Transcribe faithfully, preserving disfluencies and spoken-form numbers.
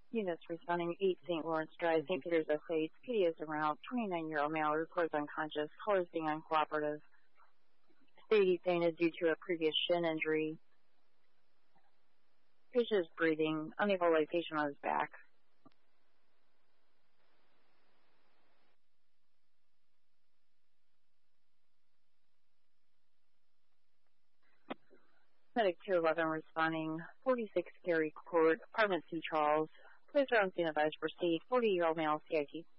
Units responding eight Saint Lawrence Drive, Saint Peter's Estates. P D is en route. twenty-nine-year-old male reports unconscious. Callers being uncooperative. State he fainted due to a previous shin injury. Patient is breathing. Unable to lay patient on his back. Medic two eleven responding. forty-six Cary Court, Apartment C. Charles. Please are on scene advised to proceed. forty-year-old male C I T.